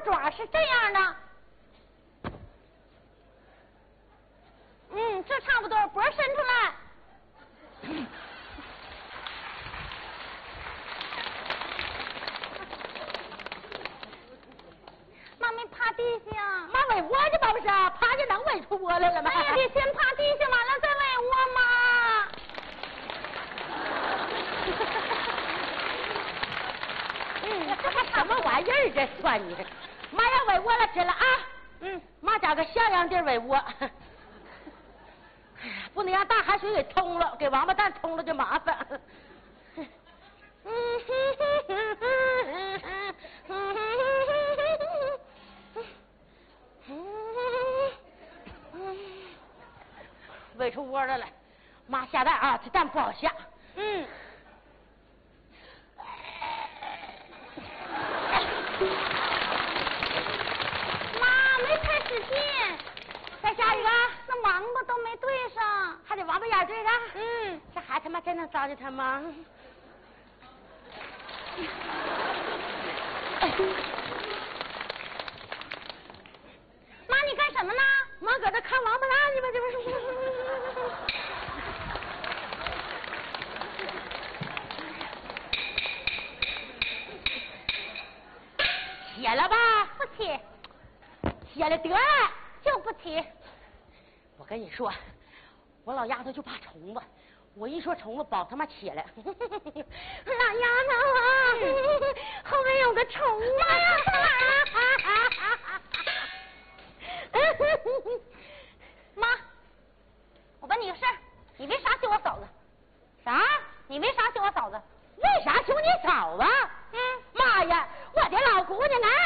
爪是这样的，这差不多，脖伸出来。妈没趴地下， 妈喂窝去吧不是？趴就能喂出窝来了吗？ 那也得先趴地下，完了再喂窝嘛。 这还什么玩意儿？这算你这，妈要喂窝了，吃了啊。妈找个像样地儿喂窝。不能让大海水给冲了，给王八蛋冲了就麻烦。喂出窝来了，妈下蛋啊，这蛋不好下。 妈没太使劲， 再下一个， 那王八都没对上， 还得王八眼对上。这还他妈真能糟践他吗？ 妈你干什么呢？ 妈搁这看王八蛋去吧，这不是。切了吧？ 不切， 切了得了， 就不切。 我跟你说，我老丫头就怕虫子，我一说虫子保他妈切了。 老丫头啊，后面有个虫啊！妈，我问你个事儿，你为啥求我嫂子？ 啥？ 你为啥求我嫂子？ 为啥求你嫂子？妈呀，我的老姑娘啊！